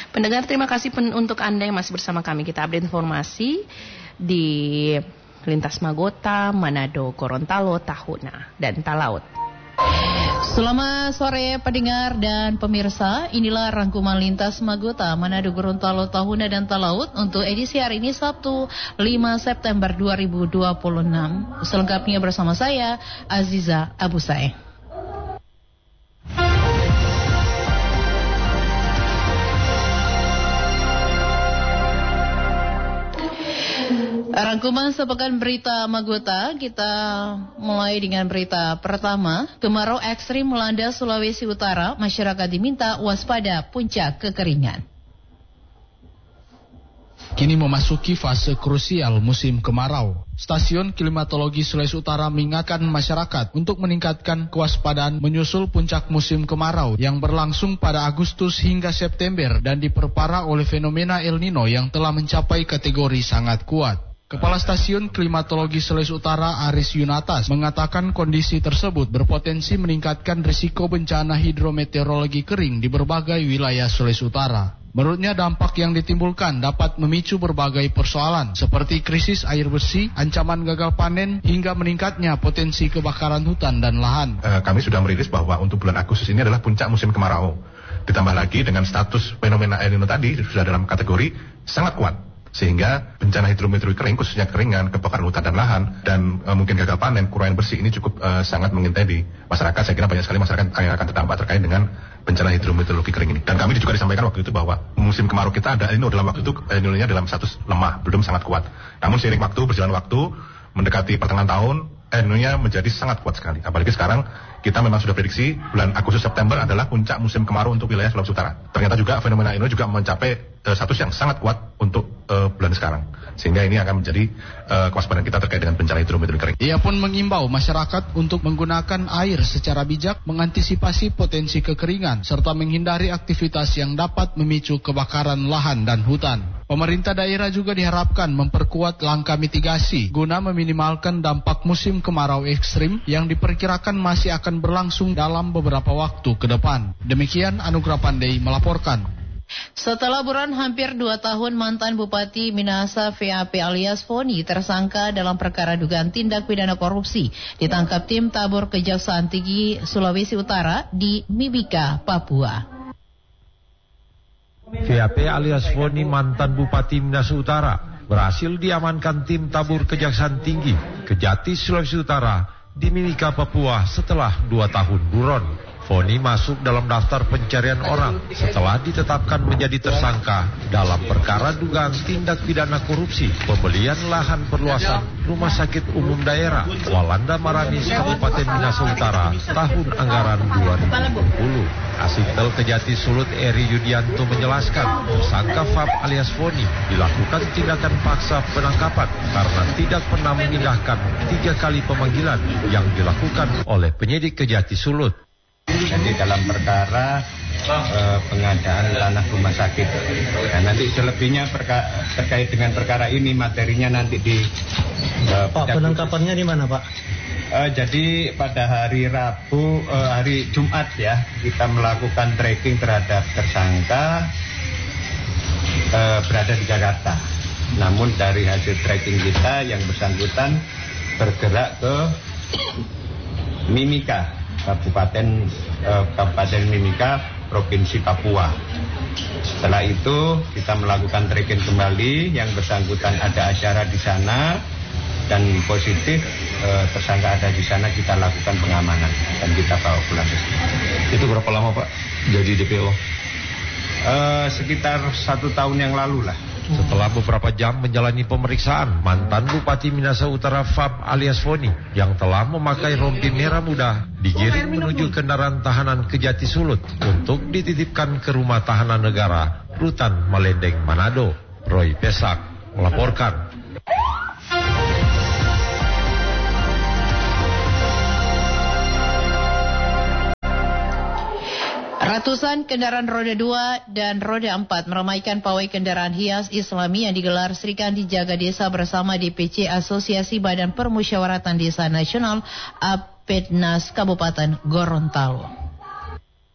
Pendengar, terima kasih untuk Anda yang masih bersama kami. Kita update informasi di Lintas Magota, Manado, Gorontalo, Tahuna, dan Talaut. Selamat sore pendengar dan pemirsa, inilah rangkuman Lintas Magota, Manado, Gorontalo, Tahuna, dan Talaut untuk edisi hari ini Sabtu 5 September 2026. Selengkapnya bersama saya, Aziza Abu Sae. Rangkuman sepekan berita Magota, kita mulai dengan berita pertama. Kemarau ekstrim melanda Sulawesi Utara, masyarakat diminta waspada puncak kekeringan. Kini memasuki fase krusial musim kemarau. Stasiun Klimatologi Sulawesi Utara mengingatkan masyarakat untuk meningkatkan kewaspadaan menyusul puncak musim kemarau yang berlangsung pada Agustus hingga September dan diperparah oleh fenomena El Nino yang telah mencapai kategori sangat kuat. Kepala Stasiun Klimatologi Sulawesi Utara Aris Yunatas mengatakan kondisi tersebut berpotensi meningkatkan risiko bencana hidrometeorologi kering di berbagai wilayah Sulawesi Utara. Menurutnya dampak yang ditimbulkan dapat memicu berbagai persoalan seperti krisis air bersih, ancaman gagal panen, hingga meningkatnya potensi kebakaran hutan dan lahan. Kami sudah merilis bahwa untuk bulan Agustus ini adalah puncak musim kemarau. Ditambah lagi dengan status fenomena El Nino tadi sudah dalam kategori sangat kuat. Sehingga bencana hidrometeorologi kering, khususnya keringan, kebakaran hutan dan lahan, dan mungkin gagal panen, kurang bersih ini cukup sangat mengintai di masyarakat. Saya kira banyak sekali masyarakat yang akan terdampak terkait dengan bencana hidrometeorologi kering ini. Dan kami juga disampaikan waktu itu bahwa musim kemarau kita ada El Nino dalam waktu itu El Nino-nya dalam status lemah, belum sangat kuat. Namun seiring waktu, berjalan waktu, mendekati pertengahan tahun, El Nino-nya menjadi sangat kuat sekali. Apalagi sekarang kita memang sudah prediksi bulan Agustus September adalah puncak musim kemarau untuk wilayah Sulawesi Utara. Ternyata juga fenomena El Nino juga mencapai status yang sangat kuat untuk bulan sekarang. Sehingga ini akan menjadi kewaspadaan kita terkait dengan bencana hidrometeorologi kering. Ia pun mengimbau masyarakat untuk menggunakan air secara bijak, mengantisipasi potensi kekeringan, serta menghindari aktivitas yang dapat memicu kebakaran lahan dan hutan. Pemerintah daerah juga diharapkan memperkuat langkah mitigasi guna meminimalkan dampak musim kemarau ekstrim yang diperkirakan masih akan berlangsung dalam beberapa waktu ke depan. Demikian Anugrah Pandey melaporkan. Setelah buron hampir 2 tahun, mantan Bupati Minahasa VAP alias Foni tersangka dalam perkara dugaan tindak pidana korupsi ditangkap tim tabur Kejaksaan Tinggi Sulawesi Utara di Mimika, Papua. VAP alias Foni, mantan Bupati Minahasa Utara, berhasil diamankan tim tabur Kejaksaan Tinggi Kejati Sulawesi Utara di Mimika, Papua setelah 2 tahun buron. Foni masuk dalam daftar pencarian orang setelah ditetapkan menjadi tersangka dalam perkara dugaan tindak pidana korupsi pembelian lahan perluasan Rumah Sakit Umum Daerah Walanda Maranis, Kabupaten Minahasa Utara tahun anggaran 2020. Asitel Kejati Sulut Eri Yudianto menjelaskan tersangka FAP alias Foni dilakukan tindakan paksa penangkapan karena tidak pernah mengindahkan 3 kali pemanggilan yang dilakukan oleh penyidik Kejati Sulut. Jadi dalam perkara pengadaan tanah rumah sakit. Dan nanti selebihnya terkait dengan perkara ini materinya nanti di Pak, penangkapannya di mana, Pak? Jadi pada hari Rabu, hari Jumat ya, kita melakukan tracking terhadap tersangka berada di Jakarta. Namun dari hasil tracking kita yang bersangkutan bergerak ke Mimika, Kabupaten Mimika, Provinsi Papua. Setelah itu kita melakukan tracking kembali, yang bersangkutan ada acara di sana dan positif tersangka ada di sana, kita lakukan pengamanan dan kita bawa pulang ke sini. Itu berapa lama, Pak, jadi DPO? Sekitar 1 tahun yang lalu lah. Setelah beberapa jam menjalani pemeriksaan, mantan Bupati Minahasa Utara FAP alias Foni yang telah memakai rompi merah muda digiring menuju kendaraan tahanan Kejati Sulut untuk dititipkan ke rumah tahanan negara Rutan Malendeng, Manado. Roy Pesak melaporkan. Ratusan kendaraan roda 2 dan roda 4 meramaikan pawai kendaraan hias Islami yang digelar Sri Kandi Jaga Desa bersama DPC Asosiasi Badan Permusyawaratan Desa Nasional APEDNAS Kabupaten Gorontalo.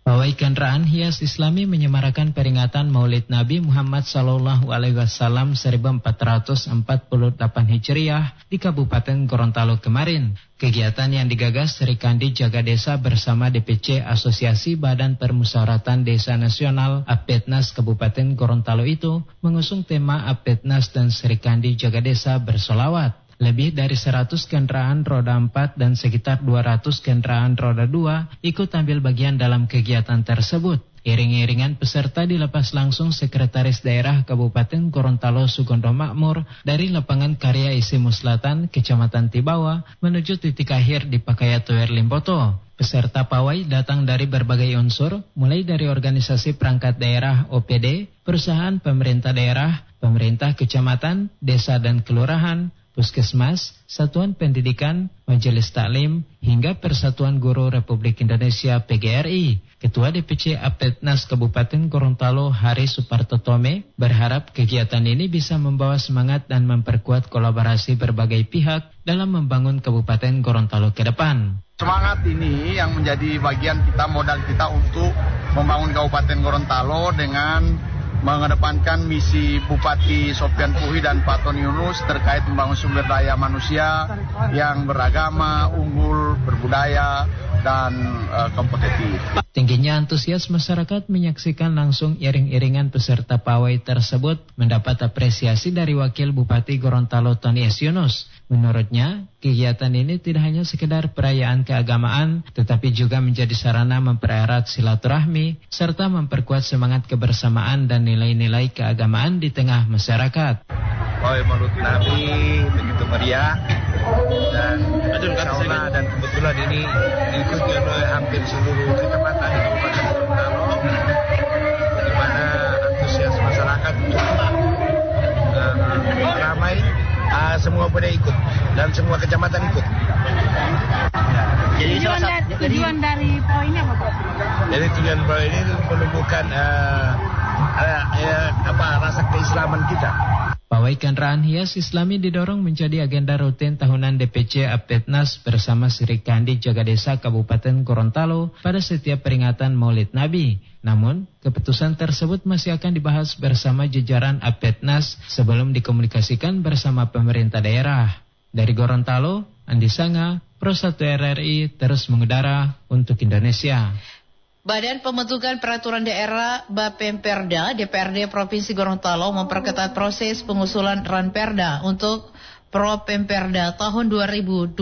Pawai kendaraan hias Islami menyemarakan peringatan Maulid Nabi Muhammad SAW 1448 Hijriah di Kabupaten Gorontalo kemarin. Kegiatan yang digagas Sri Kandi Jaga Desa bersama DPC Asosiasi Badan Permusyawaratan Desa Nasional Apetnas Kabupaten Gorontalo itu mengusung tema Apetnas dan Sri Kandi Jaga Desa bersolawat. Lebih dari 100 kendaraan roda 4 dan sekitar 200 kendaraan roda 2 ikut ambil bagian dalam kegiatan tersebut. Iring-iringan peserta dilepas langsung Sekretaris Daerah Kabupaten Gorontalo Sugondo Makmur dari lapangan Karya Isimu Selatan, Kecamatan Tibawa, menuju titik akhir di Pakaya Tower Limpoto. Peserta pawai datang dari berbagai unsur, mulai dari organisasi perangkat daerah OPD, perusahaan pemerintah daerah, pemerintah kecamatan, desa dan kelurahan, Puskesmas, Satuan Pendidikan, Majelis Taklim, hingga Persatuan Guru Republik Indonesia PGRI. Ketua DPC Apetnas Kabupaten Gorontalo Hari Suparto Tome berharap kegiatan ini bisa membawa semangat dan memperkuat kolaborasi berbagai pihak dalam membangun Kabupaten Gorontalo ke depan. Semangat ini yang menjadi bagian kita, modal kita untuk membangun Kabupaten Gorontalo dengan mengedepankan misi Bupati Sofyan Puhi dan Pak Tony Yunus terkait membangun sumber daya manusia yang beragama, unggul, berbudaya, dan kompetitif. Tingginya antusias masyarakat menyaksikan langsung iring-iringan peserta pawai tersebut mendapat apresiasi dari Wakil Bupati Gorontalo Tony S. Yunus. Menurutnya, kegiatan ini tidak hanya sekedar perayaan keagamaan, tetapi juga menjadi sarana mempererat silaturahmi, serta memperkuat semangat kebersamaan dan nilai-nilai keagamaan di tengah masyarakat. Pawai Maulid Nabi begitu meriah dan sauna, dan kebetulan ini diikuti oleh hampir seluruh kecamatan di Kabupaten Gorontalo, di mana antusias masyarakat ramai, semua pada ikut dan semua kecamatan ikut. Jadi tujuan dari pawai ini apa, Pak? Jadi tujuan pawai ini menumbuhkan rasa keislaman kita. Pawai kendaraan hias Islami didorong menjadi agenda rutin tahunan DPC Apetnas bersama Sri Kandi Jaga Desa Kabupaten Gorontalo pada setiap peringatan Maulid Nabi. Namun, keputusan tersebut masih akan dibahas bersama jajaran Apetnas sebelum dikomunikasikan bersama pemerintah daerah. Dari Gorontalo, Andi Sanga, Pro 1 RRI terus mengudara untuk Indonesia. Badan Pembentukan Peraturan Daerah Bapemperda DPRD Provinsi Gorontalo memperketat proses pengusulan Ranperda untuk Propemperda tahun 2027.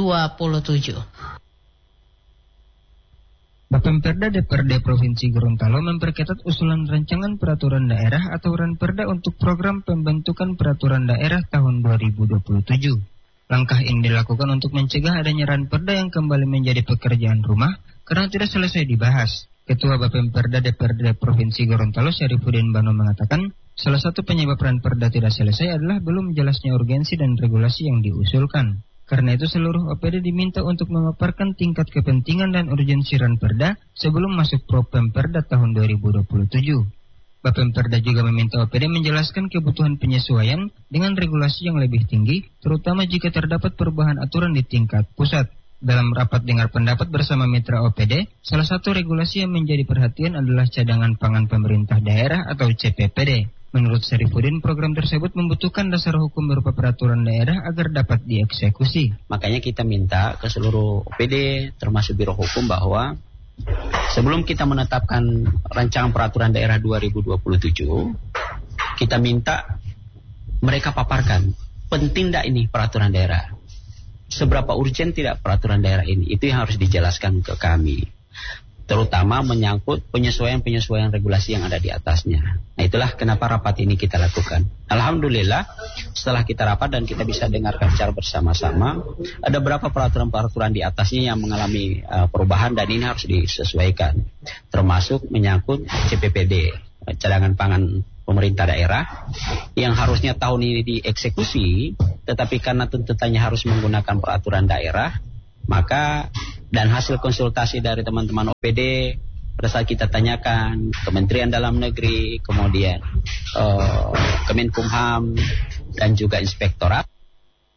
Bapemperda DPRD Provinsi Gorontalo memperketat usulan rancangan peraturan daerah atau Ranperda untuk program pembentukan peraturan daerah tahun 2027. Langkah ini dilakukan untuk mencegah adanya Ranperda yang kembali menjadi pekerjaan rumah karena tidak selesai dibahas. Ketua Bapemperda DPRD Provinsi Gorontalo Syarifuddin Bano mengatakan, salah satu penyebab Ranperda tidak selesai adalah belum jelasnya urgensi dan regulasi yang diusulkan. Karena itu seluruh OPD diminta untuk memaparkan tingkat kepentingan dan urgensi Ranperda sebelum masuk Propemperda tahun 2027. Bapemperda juga meminta OPD menjelaskan kebutuhan penyesuaian dengan regulasi yang lebih tinggi, terutama jika terdapat perubahan aturan di tingkat pusat. Dalam rapat dengar pendapat bersama mitra OPD, salah satu regulasi yang menjadi perhatian adalah cadangan pangan pemerintah daerah atau CPPD. Menurut Syarifuddin, program tersebut membutuhkan dasar hukum berupa peraturan daerah agar dapat dieksekusi. Makanya kita minta ke seluruh OPD, termasuk Biro Hukum, bahwa sebelum kita menetapkan rancangan peraturan daerah 2027, kita minta mereka paparkan, penting tidak ini peraturan daerah? Seberapa urgent tidak peraturan daerah ini? Itu yang harus dijelaskan ke kami. Terutama menyangkut penyesuaian-penyesuaian regulasi yang ada di atasnya. Nah, itulah kenapa rapat ini kita lakukan. Alhamdulillah, setelah kita rapat dan kita bisa dengarkan secara bersama-sama, ada beberapa peraturan-peraturan di atasnya yang mengalami perubahan dan ini harus disesuaikan. Termasuk menyangkut CPPD, cadangan pangan pemerintah daerah, yang harusnya tahun ini dieksekusi, tetapi karena tuntutannya harus menggunakan peraturan daerah, maka dan hasil konsultasi dari teman-teman OPD pada saat kita tanyakan Kementerian Dalam Negeri, kemudian Kemenkumham dan juga Inspektorat,